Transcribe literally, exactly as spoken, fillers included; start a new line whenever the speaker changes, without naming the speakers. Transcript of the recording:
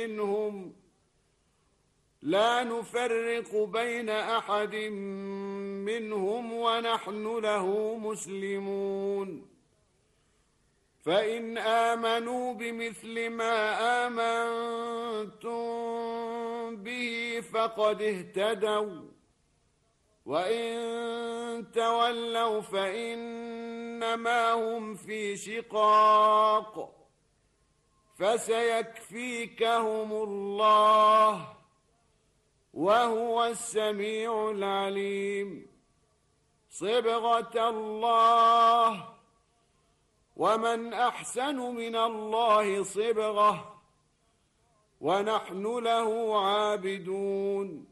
منهم لا نفرق بين أحد منهم ونحن له مسلمون. فإن آمنوا بمثل ما آمنتم به فقد اهتدوا، وإن تولوا فإنما هم في شقاق، فسيكفيكهم الله وهو السميع العليم. صبغة الله، ومن أحسن من الله صبغة، ونحن له عابدون.